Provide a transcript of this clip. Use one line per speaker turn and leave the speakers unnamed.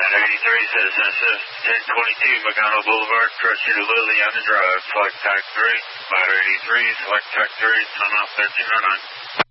83, Citizen Assist, 1022 Magano Boulevard, Crusher to Liliana Drive, Select Tag 3, Ladder 83, Select Tag 3, turn off 1309.